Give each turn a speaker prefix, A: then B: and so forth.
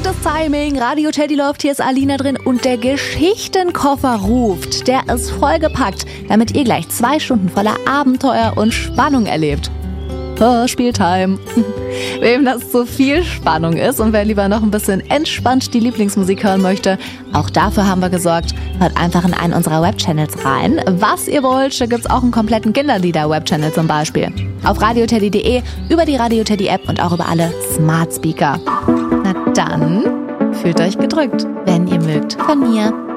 A: Gutes Timing, Radio Teddy läuft, hier ist Alina drin und der Geschichtenkoffer ruft. Der ist vollgepackt, damit ihr gleich 2 Stunden voller Abenteuer und Spannung erlebt. Hörspieltime. Wem das zu viel Spannung ist und wer lieber noch ein bisschen entspannt die Lieblingsmusik hören möchte, auch dafür haben wir gesorgt. Hört einfach in einen unserer Webchannels rein. Was ihr wollt, da gibt's auch einen kompletten Kinderlieder-Webchannel zum Beispiel. Auf radioteddy.de, über die Radio Teddy App und auch über alle Smart Speaker. Na dann, fühlt euch gedrückt, wenn ihr mögt. Von mir.